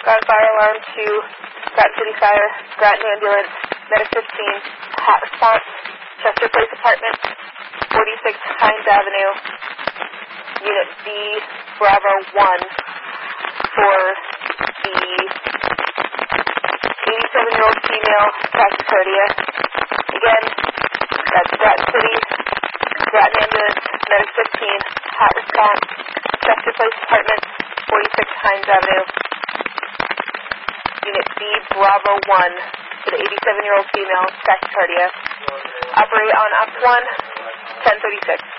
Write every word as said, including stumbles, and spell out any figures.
Got a fire alarm to Groton City Fire, Groton Ambulance, Medic fifteen, hot response, Chester Place Apartments, forty-six Hines Avenue, Unit B, Bravo one, for the eighty-seven-year-old female tachycardia. Again, that's Groton City, Groton Ambulance, Medic fifteen, hot response, Chester Place Apartments, forty-six Hines Avenue, Unit B, Bravo one, for the eighty-seven-year-old female tachycardia. Operate on Op one, ten thirty-six.